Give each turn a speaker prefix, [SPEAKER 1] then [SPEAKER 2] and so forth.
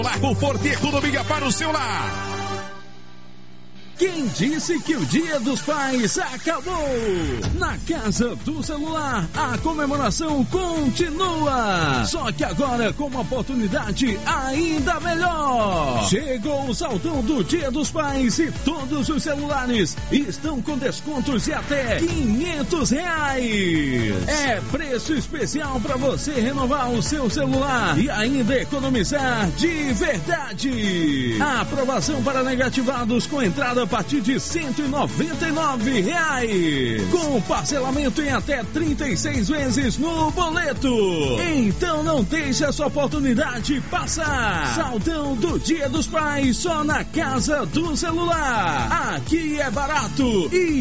[SPEAKER 1] O Forte Economia para o seu lar.
[SPEAKER 2] Quem disse que o Dia dos Pais acabou? Na Casa do Celular, a comemoração continua. Só que agora com uma oportunidade ainda melhor. Chegou o saldão do Dia dos Pais e todos os celulares estão com descontos de até R$500. É preço especial para você renovar o seu celular e ainda economizar de verdade. A aprovação para negativados com entrada a partir de R$199, com parcelamento em até 36 vezes no boleto. Então não deixe essa oportunidade passar. Saldão do Dia dos Pais só na Casa do Celular. Aqui é barato e